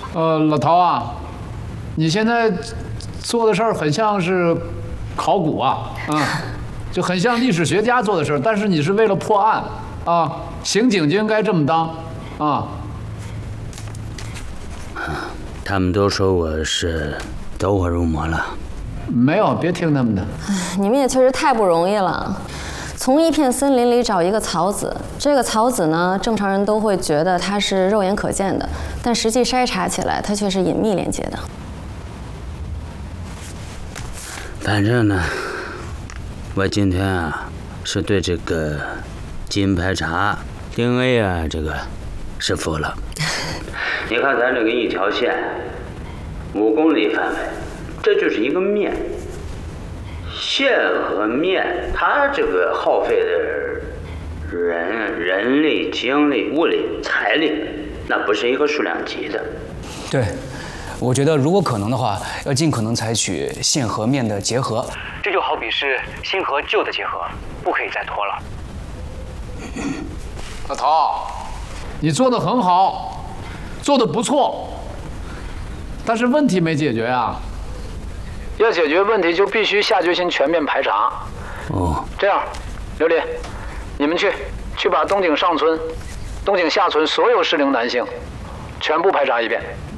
老陶啊，你现在做的事儿很像是考古啊，就很像历史学家做的事儿，但是你是为了破案啊，刑警就应该这么当啊。 他们都说我是走火入魔了。 没有，别听他们的。 你们也确实太不容易了。从一片森林里找一个草籽，这个草籽呢，正常人都会觉得它是肉眼可见的，但实际筛查起来，它却是隐秘连接的。 反正呢，我今天啊，是对这个基因排查、DNA 啊，这个是服了。你看咱这个一条线，5公里范围，这就是一个面。线和面，它这个耗费的人力、精力、物力、财力，那不是一个数量级的。 对，我觉得如果可能的话，要尽可能采取线和面的结合。 这就好比是新和旧的结合，不可以再拖了。 老陶，你做得很好，做得不错，但是问题没解决呀。要解决问题，就必须下决心全面排查。 哦， 这样，刘林，你们去把东井上村、东井下村所有适龄男性全部排查一遍。